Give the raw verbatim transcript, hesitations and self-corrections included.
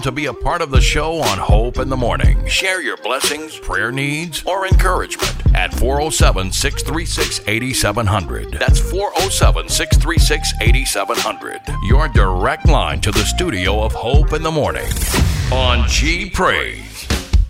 to be a part of the show on Hope in the Morning. Share your blessings, prayer needs, or encouragement at four oh seven, six three six, eight seven zero zero. That's four oh seven, six three six, eight seven zero zero. Your direct line to the studio of Hope in the Morning on G Praise.